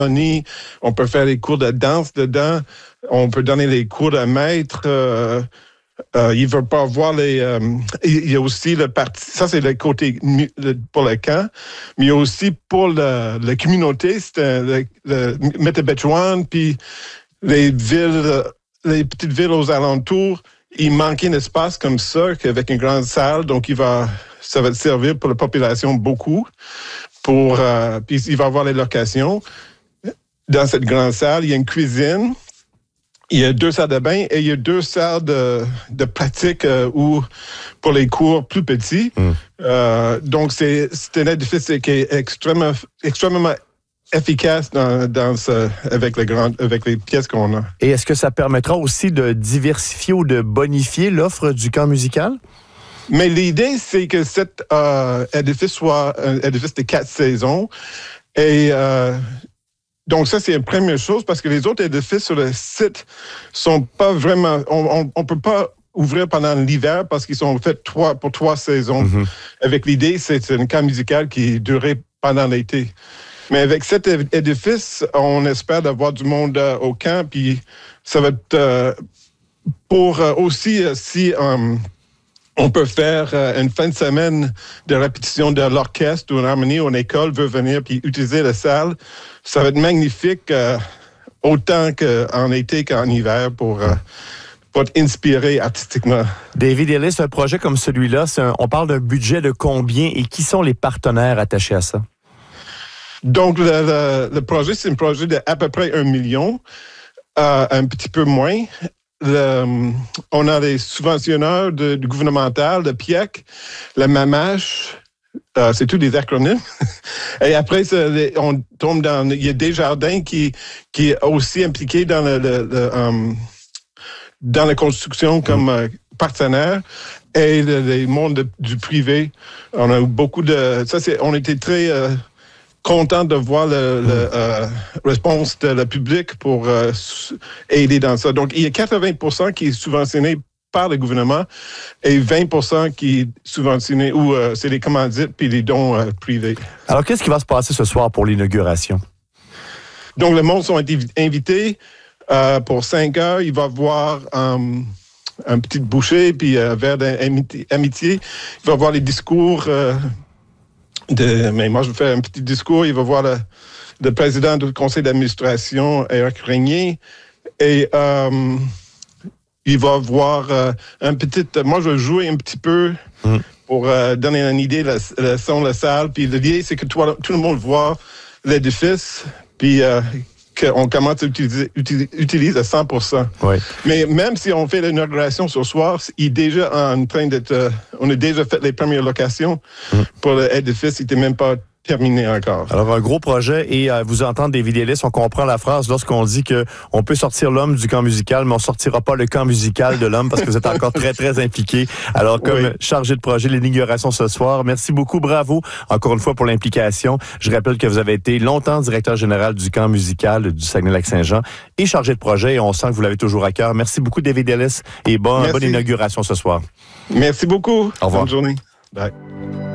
On peut faire des cours de danse dedans. On peut donner des cours de maître. Il veut pas voir il y a aussi le parti. Ça, c'est le côté pour le camp. Mais il y a aussi pour la communauté, c'est le Métabetchouan, puis les petites villes aux alentours. Il manquait un espace comme ça, avec une grande salle. Donc, ça va servir pour la population beaucoup. Puis il va avoir les locations. Dans cette grande salle, il y a une cuisine. Il y a 2 salles de bain et il y a 2 salles de pratique pour les cours plus petits. Donc, c'est un édifice qui est extrêmement efficace avec les pièces qu'on a. Et est-ce que ça permettra aussi de diversifier ou de bonifier l'offre du camp musical? Mais l'idée, c'est que cet édifice soit un édifice de 4 saisons. Et donc, ça, c'est la première chose, parce que les autres édifices sur le site sont pas vraiment... On peut pas ouvrir pendant l'hiver parce qu'ils sont faits pour 3 saisons. Mm-hmm. Avec l'idée, c'est un camp musical qui durait pendant l'été. Mais avec cet édifice, on espère d'avoir du monde au camp, puis ça va être pour aussi si... on peut faire une fin de semaine de répétition de l'orchestre ou une harmonie ou une école veut venir puis utiliser la salle. Ça va être magnifique autant qu'en été qu'en hiver pour être inspiré artistiquement. David Ellis, un projet comme celui-là, on parle d'un budget de combien et qui sont les partenaires attachés à ça? Donc, le projet, c'est un projet d'à peu près 1 million, un petit peu moins. On a les subventionneurs du gouvernemental, le PIEC, le MAMACH, c'est tous des acronymes. Et après, on tombe il y a Desjardins qui est aussi impliqué dans la construction comme partenaire. Et les mondes du privé, on a eu beaucoup on était très content de voir la réponse de la public pour aider dans ça. Donc, il y a 80% qui est subventionné par le gouvernement et 20% qui est subventionné ou c'est les commandites puis les dons privés. Alors, qu'est-ce qui va se passer ce soir pour l'inauguration? Donc, le monde sont invités pour 5 heures. Il va y avoir un petit bouchée puis un verre d'amitié. Il va y avoir les discours... mais moi, je vais faire un petit discours. Il va voir le président du conseil d'administration, Eric Régnier. Et il va voir moi, je vais jouer un petit peu pour donner une idée de la son de la salle. Puis l'idée, c'est que tout le monde voit l'édifice. Puis qu'on commence à utiliser à 100%. Oui. Mais même si on fait l'inauguration ce soir, il est déjà en train d'être... on a déjà fait les premières locations pour l'édifice. Il n'était même pas terminé encore. Alors, un gros projet et vous entendre, David Ellis, on comprend la phrase lorsqu'on dit qu'on peut sortir l'homme du camp musical, mais on ne sortira pas le camp musical de l'homme parce que vous êtes encore très, très impliqué. Alors, comme chargé de projet, l'inauguration ce soir, merci beaucoup, bravo encore une fois pour l'implication. Je rappelle que vous avez été longtemps directeur général du camp musical du Saguenay-Lac-Saint-Jean et chargé de projet et on sent que vous l'avez toujours à cœur. Merci beaucoup, David Ellis, et bonne inauguration ce soir. Merci beaucoup. Au revoir. Bonne journée. Bye.